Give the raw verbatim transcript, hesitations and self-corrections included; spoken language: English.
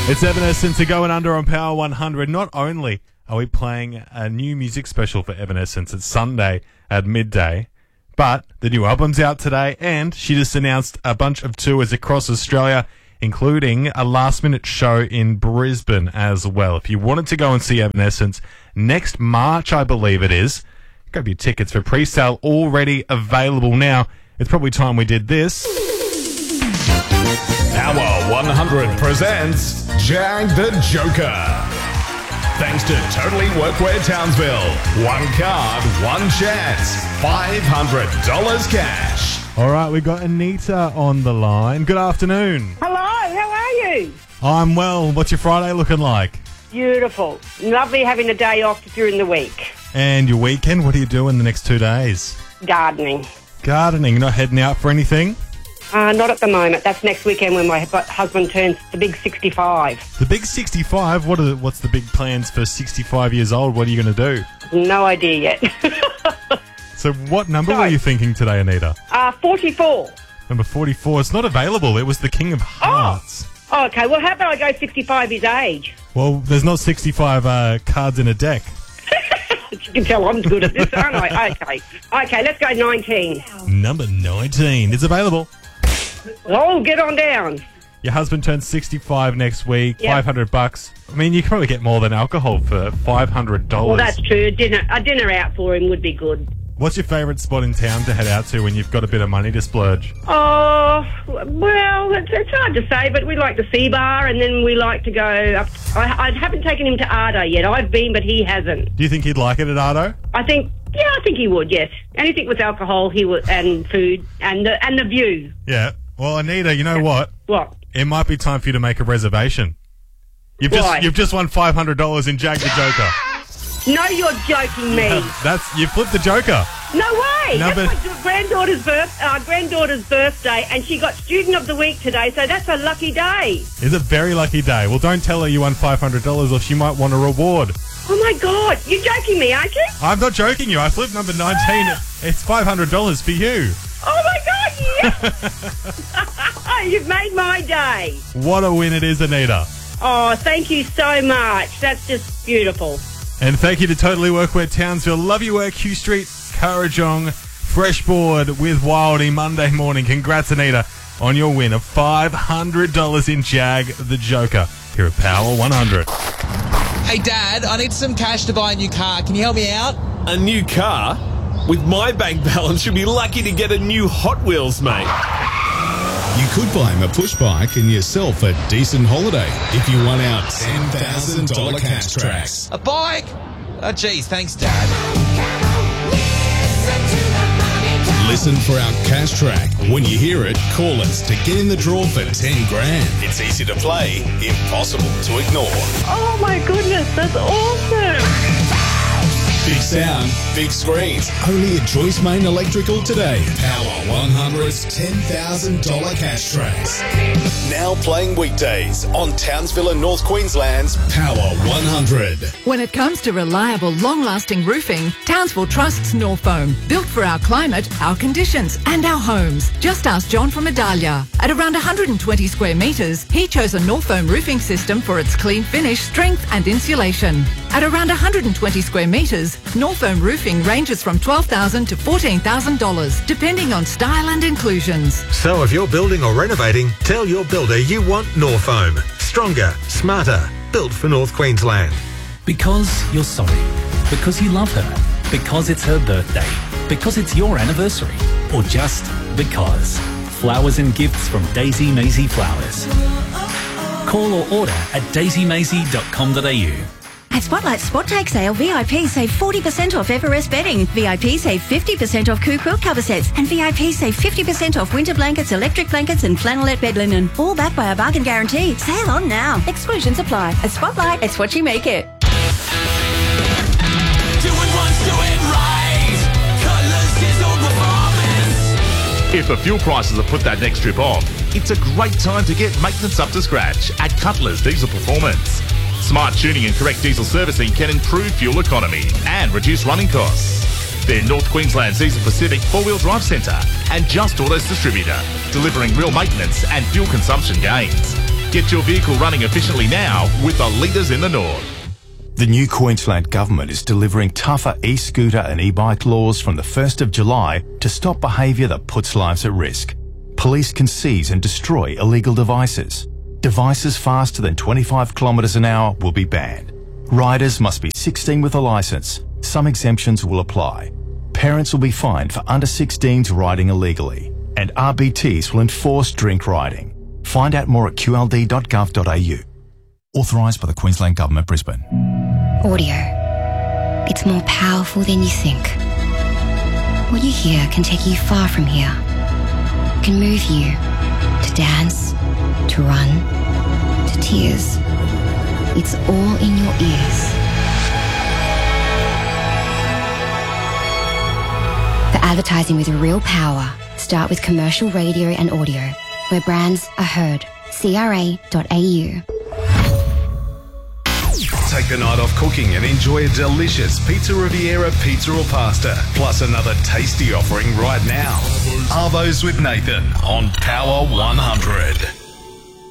It's Evanescence are going under on Power one hundred. Not only are we playing a new music special for Evanescence, it's Sunday at midday, but the new album's out today, and she just announced a bunch of tours across Australia, including a last-minute show in Brisbane as well. If you wanted to go and see Evanescence next March, I believe it is, grab your tickets for pre-sale already available now. It's probably time we did this. Power one hundred presents Jag the Joker. Thanks to Totally Workwear Townsville. One card, one chance. five hundred dollars cash. All right, we got Anita on the line. Good afternoon. Hello, how are you? I'm well. What's your Friday looking like? Beautiful. Lovely having a day off during the week. And your weekend, what are you doing the next two days? Gardening. Gardening. You're not heading out for anything? Uh, not at the moment. That's next weekend when my hu- husband turns the big sixty-five. The big sixty-five? What are the, what's the big plans for sixty-five years old? What are you going to do? No idea yet. So what number No. were you thinking today, Anita? uh, forty-four. Number forty-four. It's not available. It was the King of Hearts. Oh, okay. Well, how about I go sixty-five his age? Well, there's not sixty-five uh, cards in a deck. You can tell I'm good at this, aren't I? Okay. Okay, let's go nineteen. Number nineteen is available. Oh, get on down. Your husband turns sixty-five next week, Yep. five hundred bucks. I mean, you can probably get more than alcohol for five hundred dollars. Well, that's true. A dinner, a dinner out for him would be good. What's your favourite spot in town to head out to when you've got a bit of money to splurge? Oh, well, it's, it's hard to say, but we like the Sea Bar, and then we like to go up. I, I haven't taken him to Ardo yet. I've been, but he hasn't. Do you think he'd like it at Ardo? I think, yeah, I think he would, yes. Anything with alcohol he would, and food, and the, and the view. Yeah. Well, Anita, you know what? What? It might be time for you to make a reservation. You've Why? just you've just won five hundred dollars in Jag the Joker. No, you're joking me. That's you flipped the Joker. No way. No, That's but- my granddaughter's birth, uh, granddaughter's birthday, and she got Student of the Week today, so that's a lucky day. It's a very lucky day. Well, don't tell her you won five hundred dollars or she might want a reward. Oh, my God. You're joking me, aren't you? I'm not joking you. I flipped number nineteen. It's five hundred dollars for you. Oh, my God, yes. You've made my day. What a win it is, Anita. Oh, thank you so much. That's just beautiful. And thank you to Totally Workwear Townsville. Love your work, Hugh Street, Currajong, Freshboard with Wildy Monday morning. Congrats, Anita, on your win of five hundred dollars in Jag the Joker here at Power one hundred. Hey, Dad, I need some cash to buy a new car. Can you help me out? A new car? With my bank balance, you'll be lucky to get a new Hot Wheels, mate. You could buy him a push bike and yourself a decent holiday if you won our ten thousand dollars cash tracks. A bike? Oh, geez, thanks, Dad. Listen for our cash track. When you hear it, call us to get in the draw for ten grand. It's easy to play, impossible to ignore. Oh, my goodness. That's awesome. Big sound, big screens. Only at Joyce Main Electrical today. Power one hundred's ten thousand dollars cash tracks. Now playing weekdays on Townsville and North Queensland's Power one hundred. When it comes to reliable, long-lasting roofing, Townsville trusts Norfoam. Built for our climate, our conditions, and our homes. Just ask John from Adalia. At around one hundred twenty square metres, he chose a Norfoam roofing system for its clean finish, strength, and insulation. At around one hundred twenty square metres, Norfoam roofing ranges from twelve thousand dollars to fourteen thousand dollars, depending on style and inclusions. So if you're building or renovating, tell your builder you want Norfoam. Stronger, smarter, built for North Queensland. Because you're sorry. Because you love her. Because it's her birthday. Because it's your anniversary. Or just because. Flowers and gifts from Daisy Maisie Flowers. Call or order at daisy maisie dot com dot a u. At Spotlight Spot Take Sale, V I P save forty percent off Everest bedding. V I P save fifty percent off Coo Quilt cover sets. And V I P save fifty percent off winter blankets, electric blankets and flannelette bed linen. All backed by a bargain guarantee. Sale on now. Exclusions apply. At Spotlight, it's what you make it. Do it once, do it right. Colours Diesel Performance. If the fuel prices have put that next trip off, it's a great time to get maintenance up to scratch at Cutler's Diesel Performance. Smart tuning and correct diesel servicing can improve fuel economy and reduce running costs. They're North Queensland's Diesel Pacific four-wheel drive centre and Just Autos distributor, delivering real maintenance and fuel consumption gains. Get your vehicle running efficiently now with the leaders in the north. The new Queensland Government is delivering tougher e-scooter and e-bike laws from the first of July to stop behaviour that puts lives at risk. Police can seize and destroy illegal devices. Devices faster than twenty-five kilometres an hour will be banned. Riders must be sixteen with a licence. Some exemptions will apply. Parents will be fined for under sixteens riding illegally. And R B Ts will enforce drink riding. Find out more at q l d dot gov dot a u. Authorised by the Queensland Government, Brisbane. Audio. It's more powerful than you think. What you hear can take you far from here. Can move you to dance, to run, to tears. It's all in your ears. For advertising with real power, start with commercial radio and audio, where brands are heard. c r a dot a u. Take the night off cooking and enjoy a delicious Pizza Riviera pizza or pasta, plus another tasty offering right now. Arvos with Nathan on Power one hundred.